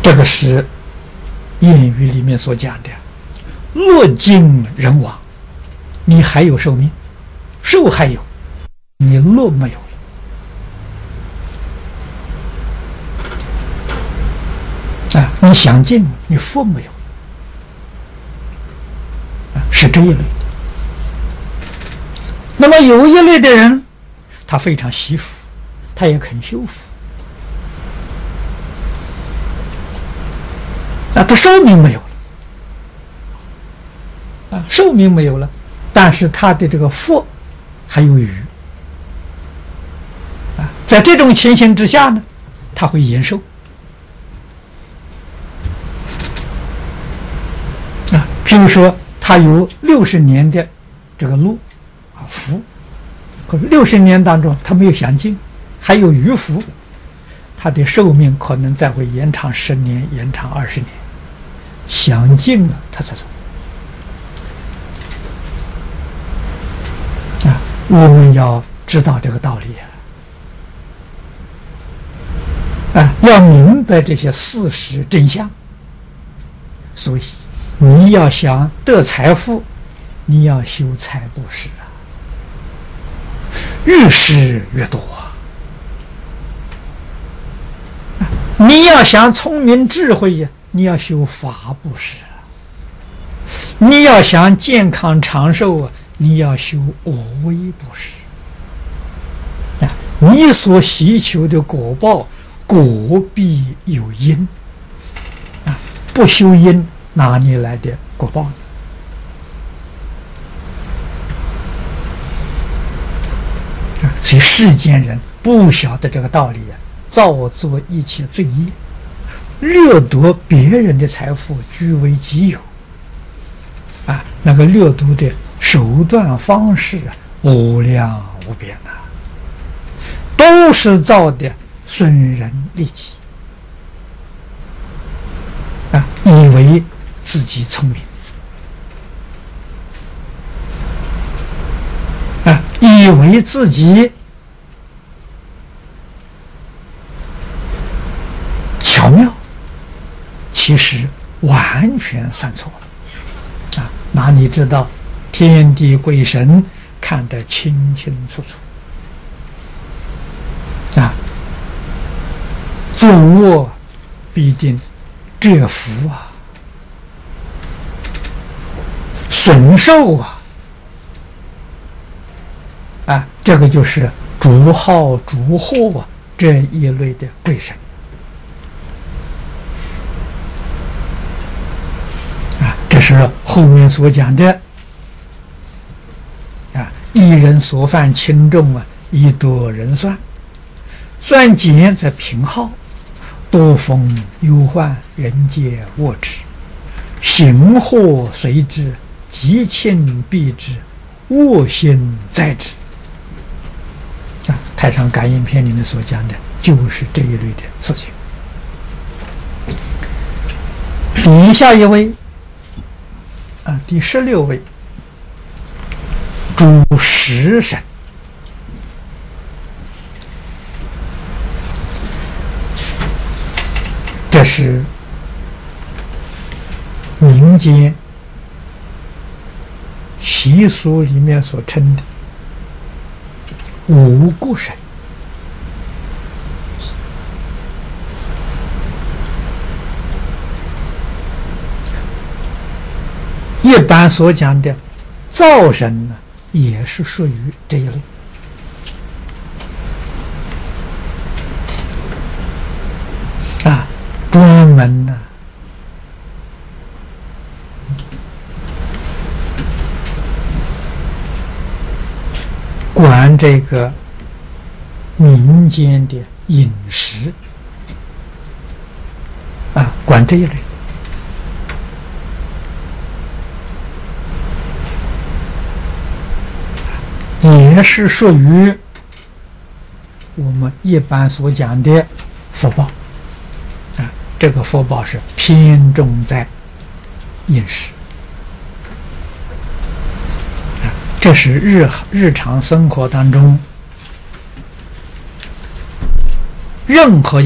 这个是谚语里面所讲的“物尽人亡”，你还有寿命，寿还有，你乐没有了啊！你享尽，你福没有啊，是这一类的。那么有一类的人，他非常惜福，他也肯修福啊，他寿命没有了啊，寿命没有了，但是他的这个福还有余啊，在这种情形之下呢，他会延寿啊。譬如说，他有60年的这个禄啊福，可60年当中他没有享尽，还有余福，他的寿命可能再会延长10年，延长20年，享尽了他才走啊。我们要知道这个道理啊，要明白这些事实真相。所以你要想得财富，你要修财布施啊，越施越多啊。你要想聪明智慧呀，你要修法布施啊。你要想健康长寿啊，你要修无为布施啊。你所希求的果报，果必有因啊，不修因，哪里来的果报呢？所以世间人不晓得这个道理啊，造作一切罪业，掠夺别人的财富据为己有啊，那个掠夺的手段方式啊，无量无边呐，都是造的损人利己啊，以为自己聪明啊，以为自己巧妙，其实完全算错了啊！哪里知道天地鬼神看得清清楚楚啊！作恶必定折福啊，损寿啊！啊，这个就是逐好逐祸啊这一类的鬼神啊，这是后面所讲的啊，一人所犯轻重啊，以多人算，算减则平耗，多逢忧患，人皆恶之，行祸随之，吉庆避之，恶行在之。太上感应篇里面所讲的就是这一类的事情。底下一位啊，第16位，主食神。这是民间习俗里面所称的五谷神一般所讲的灶神呢，也是属于这一类啊，专门呢管这个民间的饮食啊，管这一类，也是属于我们一般所讲的福报啊。这个福报是偏重在饮食。这是日常生活当中任何